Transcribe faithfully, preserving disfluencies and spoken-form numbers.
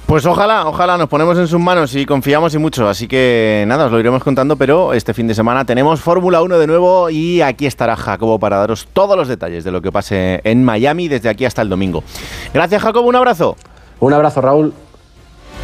Pues ojalá, ojalá nos ponemos en sus manos y confiamos y mucho. Así que nada, os lo iremos contando, pero este fin de semana tenemos Fórmula uno de nuevo y aquí estará Jacobo para daros todos los detalles de lo que pase en Miami desde aquí hasta el domingo. Gracias, Jacobo, un abrazo. Un abrazo, Raúl.